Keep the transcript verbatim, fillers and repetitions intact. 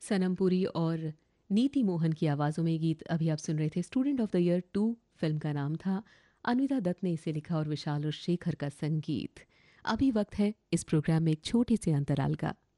सनम पुरी और नीति मोहन की आवाज़ों में गीत अभी आप सुन रहे थे। Student of the year to film का नाम था। अनिता दत्त ने इसे लिखा और विशाल और शेखर का संगीत। अभी वक्त है इस प्रोग्राम में एक छोटे से अंतराल का।